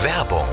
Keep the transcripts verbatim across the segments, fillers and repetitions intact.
Werbung.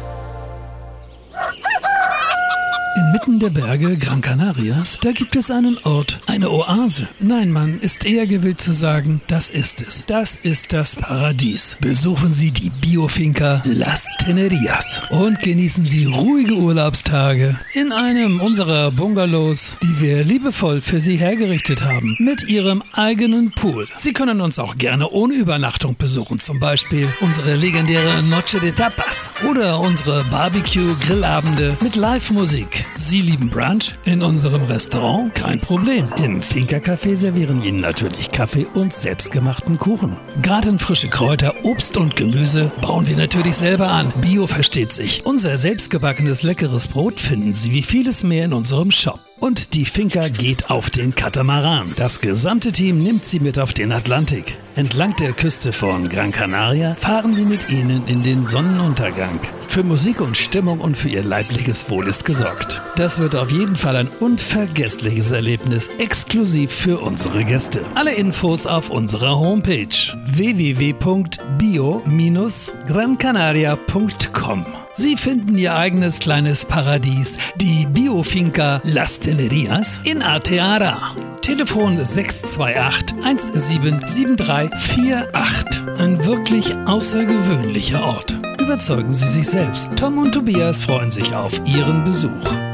Inmitten der Berge Gran Canarias, da gibt es einen Ort, eine Oase. Nein, man ist eher gewillt zu sagen, das ist es. Das ist das Paradies. Besuchen Sie die Biofinca Las Tenerías und genießen Sie ruhige Urlaubstage in einem unserer Bungalows, die wir liebevoll für Sie hergerichtet haben, mit Ihrem eigenen Pool. Sie können uns auch gerne ohne Übernachtung besuchen, zum Beispiel unsere legendäre Noche de Tapas oder unsere Barbecue-Grillabende mit Live-Musik. Sie lieben Brunch? In unserem Restaurant? Kein Problem. Im Finca-Café servieren wir Ihnen natürlich Kaffee und selbstgemachten Kuchen. Garten, frische Kräuter, Obst und Gemüse bauen wir natürlich selber an. Bio versteht sich. Unser selbstgebackenes leckeres Brot finden Sie wie vieles mehr in unserem Shop. Und die Finca geht auf den Katamaran. Das gesamte Team nimmt Sie mit auf den Atlantik. Entlang der Küste von Gran Canaria fahren wir mit Ihnen in den Sonnenuntergang. Für Musik und Stimmung und für Ihr leibliches Wohl ist gesorgt. Das wird auf jeden Fall ein unvergessliches Erlebnis, exklusiv für unsere Gäste. Alle Infos auf unserer Homepage w w w punkt bio gran canaria punkt com. Sie finden Ihr eigenes kleines Paradies, die Biofinca Las Tenerías in Arteara. Telefon sechs zwei acht eins sieben sieben drei vier acht. Ein wirklich außergewöhnlicher Ort. Überzeugen Sie sich selbst. Tom und Tobias freuen sich auf Ihren Besuch.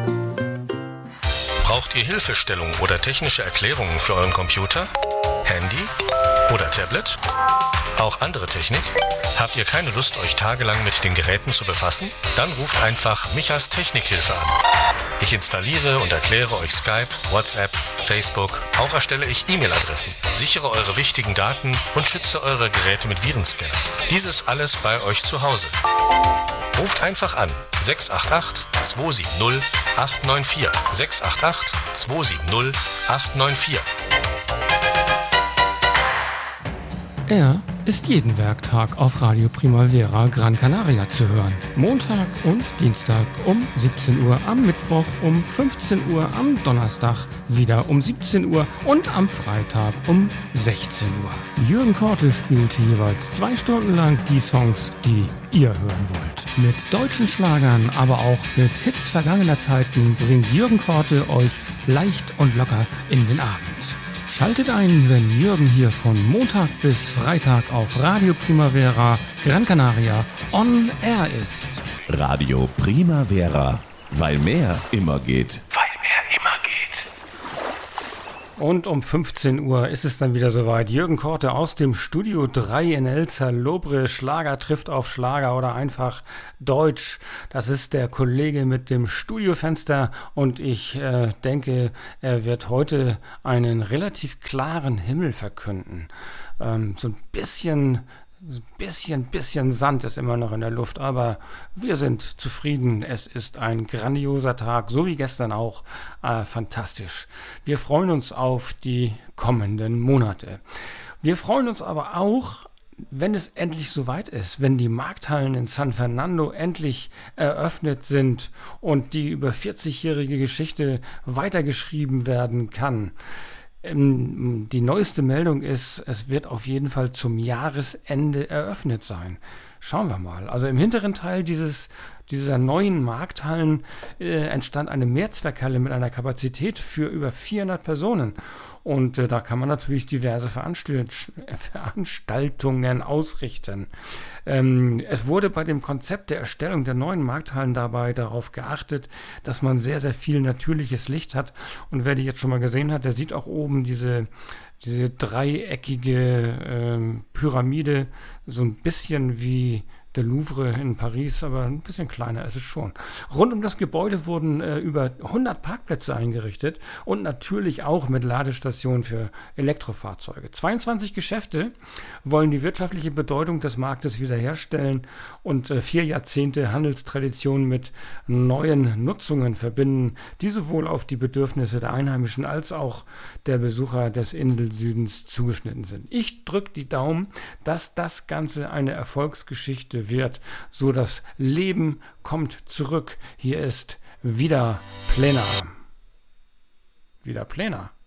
Braucht ihr Hilfestellung oder technische Erklärungen für euren Computer, Handy oder Tablet? Auch andere Technik? Habt ihr keine Lust, euch tagelang mit den Geräten zu befassen? Dann ruft einfach Michas Technikhilfe an. Ich installiere und erkläre euch Skype, WhatsApp, Facebook. Auch erstelle ich E-Mail-Adressen, sichere eure wichtigen Daten und schütze eure Geräte mit Virenscanner. Dieses alles bei euch zu Hause. Ruft einfach an sechs acht acht zwei sieben null acht neun vier. sechs acht acht zwei sieben null acht neun vier. Er ist jeden Werktag auf Radio Primavera Gran Canaria zu hören. Montag und Dienstag um siebzehn Uhr, am Mittwoch um fünfzehn Uhr, am Donnerstag wieder um siebzehn Uhr und am Freitag um sechzehn Uhr. Jürgen Korte spielt jeweils zwei Stunden lang die Songs, die ihr hören wollt. Mit deutschen Schlagern, aber auch mit Hits vergangener Zeiten bringt Jürgen Korte euch leicht und locker in den Abend. Schaltet ein, wenn Jürgen hier von Montag bis Freitag auf Radio Primavera Gran Canaria on air ist. Radio Primavera, weil mehr immer geht. Weil mehr immer geht. Und um fünfzehn Uhr ist es dann wieder soweit. Jürgen Korte aus dem Studio drei in El Salobre. Schlager trifft auf Schlager oder einfach Deutsch. Das ist der Kollege mit dem Studiofenster und ich äh, denke, er wird heute einen relativ klaren Himmel verkünden. Ähm, so ein bisschen... Bisschen, bisschen Sand ist immer noch in der Luft, aber wir sind zufrieden. Es ist ein grandioser Tag, so wie gestern auch. Äh, fantastisch. Wir freuen uns auf die kommenden Monate. Wir freuen uns aber auch, wenn es endlich soweit ist, wenn die Markthallen in San Fernando endlich eröffnet sind und die über vierzigjährige Geschichte weitergeschrieben werden kann. Die neueste Meldung ist, es wird auf jeden Fall zum Jahresende eröffnet sein. Schauen wir mal. Also im hinteren Teil dieses, dieser neuen Markthallen äh, entstand eine Mehrzweckhalle mit einer Kapazität für über vierhundert Personen. Und äh, da kann man natürlich diverse Veranstalt- Veranstaltungen ausrichten. Ähm, es wurde bei dem Konzept der Erstellung der neuen Markthallen dabei darauf geachtet, dass man sehr, sehr viel natürliches Licht hat. Und wer die jetzt schon mal gesehen hat, der sieht auch oben diese, diese dreieckige ähm, Pyramide, so ein bisschen wie der Louvre in Paris, aber ein bisschen kleiner ist es schon. Rund um das Gebäude wurden äh, über hundert Parkplätze eingerichtet und natürlich auch mit Ladestationen für Elektrofahrzeuge. zweiundzwanzig Geschäfte wollen die wirtschaftliche Bedeutung des Marktes wiederherstellen und äh, vier Jahrzehnte Handelstradition mit neuen Nutzungen verbinden, die sowohl auf die Bedürfnisse der Einheimischen als auch der Besucher des Inselsüdens zugeschnitten sind. Ich drücke die Daumen, dass das Ganze eine Erfolgsgeschichte wird, so das Leben kommt zurück. Hier ist wieder Plena. Wieder Plena.